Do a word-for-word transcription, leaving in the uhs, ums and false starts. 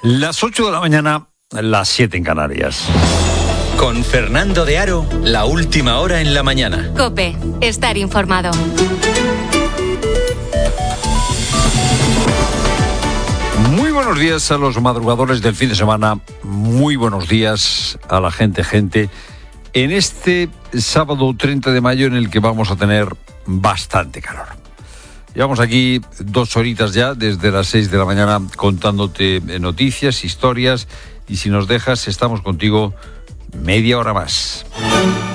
Las ocho de la mañana, las siete en Canarias. Con Fernando de Aro, la última hora en la mañana. COPE, estar informado. Muy buenos días a los madrugadores del fin de semana. Muy buenos días a la gente, gente. En este sábado treinta de mayo en el que vamos a tener bastante calor. Llevamos aquí dos horitas ya, desde las seis de la mañana, contándote noticias, historias, y si nos dejas, estamos contigo media hora más.